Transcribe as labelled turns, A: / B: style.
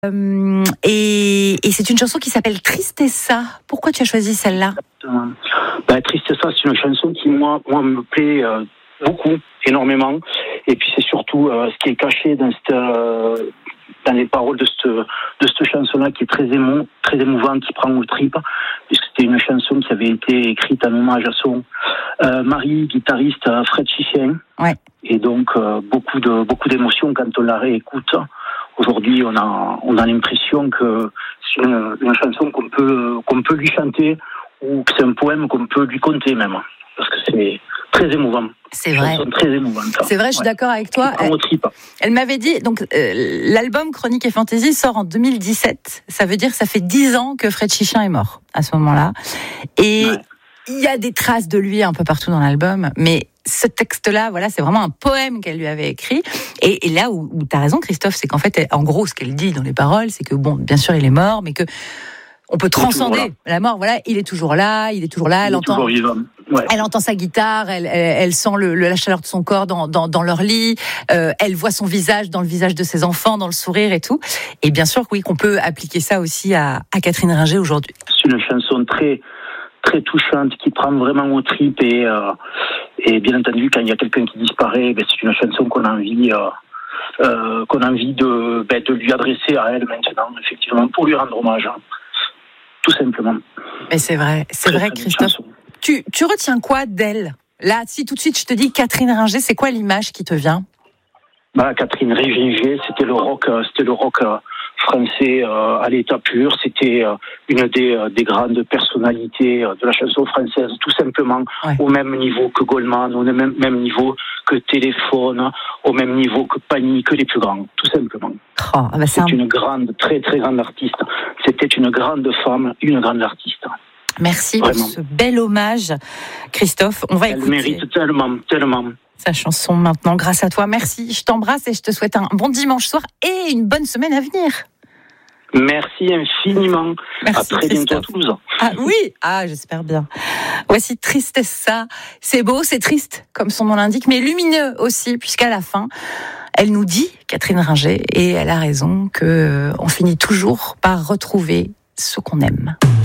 A: Et c'est une chanson qui s'appelle Tristessa. Pourquoi tu as choisi celle-là ?
B: Tristessa, c'est une chanson qui, moi me plaît beaucoup, énormément. Et puis c'est surtout ce qui est caché dans les paroles de cette chanson-là, qui est très émouvante, qui prend aux tripes, puisque c'était une chanson qui avait été écrite en hommage à son mari, guitariste Fred Chichin.
A: Ouais.
B: Et donc beaucoup d'émotions quand on la réécoute. Aujourd'hui, on a l'impression que c'est une chanson qu'on peut lui chanter, ou que c'est un poème qu'on peut lui conter même, parce que c'est très émouvant.
A: C'est vrai.
B: Très émouvante.
A: C'est vrai, je suis d'accord avec toi. Elle m'avait dit, donc l'album Chronique et Fantaisie sort en 2017. Ça veut dire que ça fait 10 ans que Fred Chichin est mort à ce moment-là. Et il y a des traces de lui un peu partout dans l'album, mais ce texte-là, voilà, c'est vraiment un poème qu'elle lui avait écrit. Et là où tu as raison, Christophe, c'est qu'en fait, en gros, ce qu'elle dit dans les paroles, c'est que, bon, bien sûr, il est mort, mais que on peut transcender la mort. Voilà, il est toujours là. Elle entend, elle entend sa guitare, elle sent la chaleur de son corps dans leur lit. Elle voit son visage dans le visage de ses enfants, dans le sourire et tout. Et bien sûr, oui, qu'on peut appliquer ça aussi à Catherine Ringer aujourd'hui.
B: C'est une chanson très très touchante, qui prend vraiment aux tripes, et bien entendu, quand il y a quelqu'un qui disparaît, c'est une chanson qu'on a envie de lui adresser à elle maintenant, effectivement, pour lui rendre hommage, tout simplement.
A: Mais c'est vrai, Christophe. Tu retiens quoi d'elle ? Là, si tout de suite je te dis Catherine Ringer, c'est quoi l'image qui te vient ?
B: Catherine Ringer, c'était le rock français à l'état pur. C'était une des grandes personnalités de la chanson française, tout simplement, au même niveau que Goldman, au même niveau que Téléphone, au même niveau que Panique, les plus grands, tout simplement. C'est une grande, très très grande artiste. C'était une grande femme, une grande artiste.
A: Merci pour ce bel hommage, Christophe. On va écouter.
B: Elle mérite tellement.
A: Sa chanson maintenant, grâce à toi. Merci, je t'embrasse et je te souhaite un bon dimanche soir et une bonne semaine à venir.
B: Merci infiniment.
A: Merci,
B: à très bientôt à Toulouse.
A: Ah oui, j'espère bien. Voici Tristessa. C'est beau, c'est triste, comme son nom l'indique, mais lumineux aussi, puisqu'à la fin, elle nous dit, Catherine Ringer, et elle a raison, qu'on finit toujours par retrouver ce qu'on aime.